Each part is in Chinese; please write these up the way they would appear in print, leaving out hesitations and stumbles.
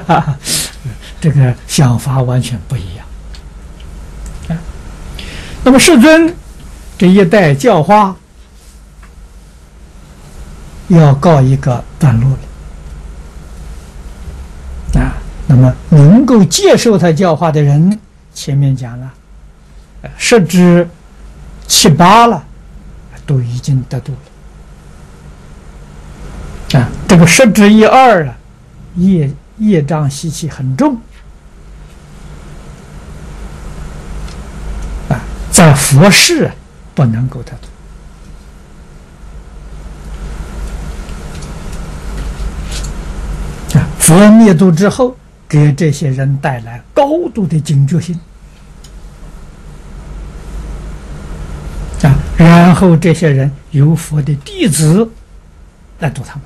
这个想法完全不一样。那么世尊这一代教化要告一个段落了啊。那么能够接受他教化的人，前面讲了，十之七八了，都已经得度了啊。这个十之一二啊，业障习气很重啊，在佛世不能够得度。佛灭度之后，给这些人带来高度的警觉性啊，然后这些人由佛的弟子来度他们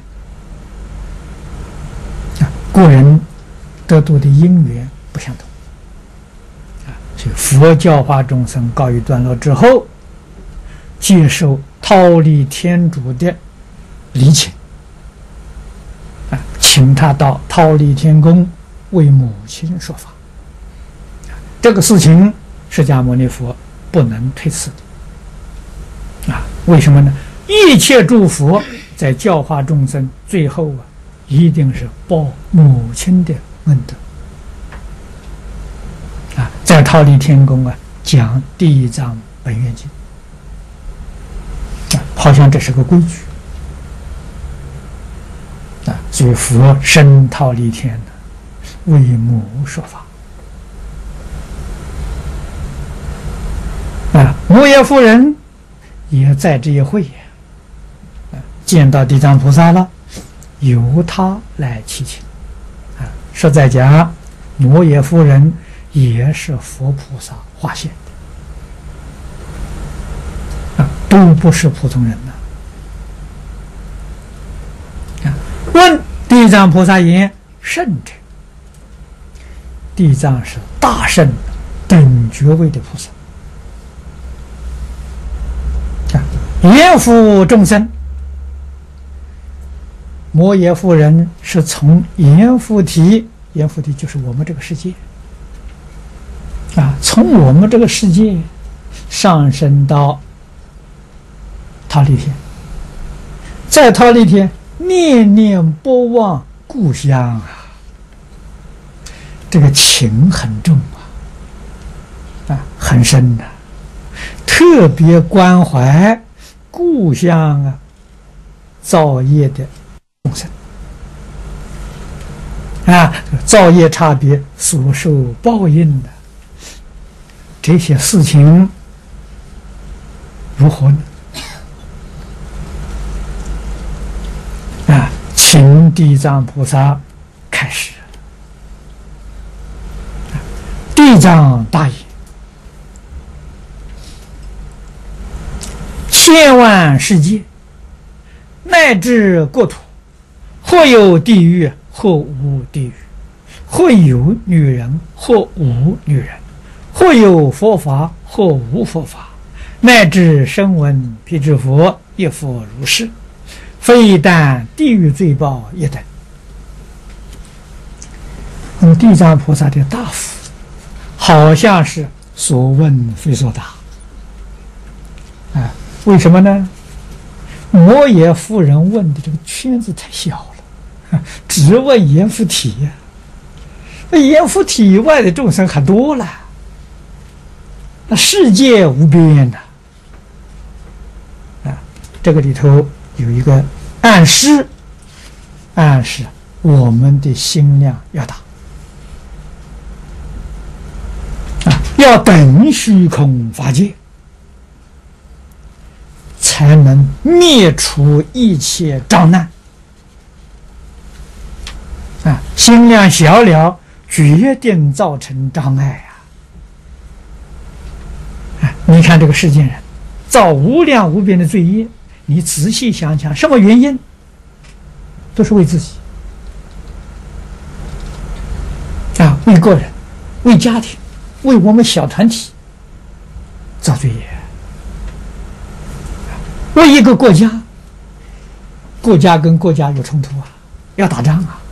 啊，个人得度的因缘不相同啊，所以佛教化众生告一段落之后，接受忉利天主的礼请。请他到忉利天宫为母亲说法，这个事情释迦牟尼佛不能推辞的啊！为什么呢？一切诸佛在教化众生，最后啊，一定是报母亲的恩德啊！在忉利天宫啊，讲第一章本愿经啊，好像这是个规矩。所以佛升忉利天为母说法啊，摩耶夫人也在这一会见到地藏菩萨了，由他来祈请啊。实在讲，摩耶夫人也是佛菩萨化现的啊，都不是普通人呐。问地藏菩萨言：圣者，地藏是大圣等觉位的菩萨啊，严福众生。摩耶夫人是从阎浮提，阎浮提就是我们这个世界啊，从我们这个世界上升到忉利天，在忉利天念念不忘故乡啊，这个情很重啊，很深的，特别关怀故乡啊造业的众生啊，造业差别所受报应的这些事情如何呢？请地藏菩萨开始。地藏大言：千万世界乃至国土，或有地狱，或无地狱；或有女人，或无女人；或有佛法，或无佛法，乃至声闻辟支佛，亦复如是。非但地狱罪报一等。地藏菩萨的答复好像是所问非所答啊？为什么呢？摩耶夫人问的这个圈子太小了，只问阎浮提呀，那阎浮提以外的众生很多了，那世界无边呐啊！这个里头有一个暗示我们的心量要大啊，要等虚空法界，才能灭除一切障难啊！心量小了，决定造成障碍啊！你看这个世间人造无量无边的罪业，你仔细想想，什么原因？都是为自己啊，为个人，为家庭，为我们小团体造罪业，为一个国家，国家跟国家有冲突啊，要打仗啊，